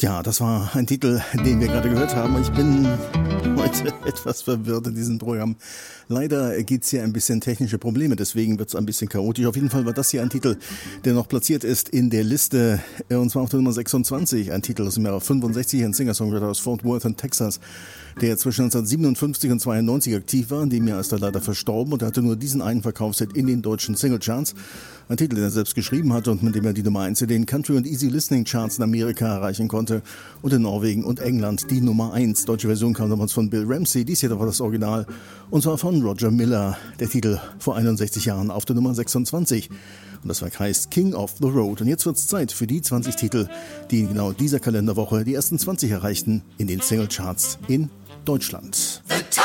Ja, das war ein Titel, den wir gerade gehört haben. Ich bin heute etwas verwirrt in diesem Programm. Leider gibt's hier ein bisschen technische Probleme, deswegen wird's ein bisschen chaotisch. Auf jeden Fall war das hier ein Titel, der noch platziert ist in der Liste, und zwar auf der Nummer 26. Ein Titel aus dem Jahr 65, ein Singer-Songwriter aus Fort Worth in Texas, der zwischen 1957 und 92 aktiv war. In dem Jahr ist er leider verstorben und er hatte nur diesen einen Verkaufshit in den deutschen Singlecharts. Ein Titel, den er selbst geschrieben hat und mit dem er die Nummer 1 in den Country- und Easy Listening Charts in Amerika erreichen konnte und in Norwegen und England die Nummer 1. Deutsche Version kam damals von Bill Ramsey, dies hier war das Original und zwar von Roger Miller. Der Titel vor 61 Jahren auf der Nummer 26 und das Werk heißt King of the Road. Und jetzt wird's Zeit für die 20 Titel, die in genau dieser Kalenderwoche die ersten 20 erreichten in den Singlecharts in Deutschland.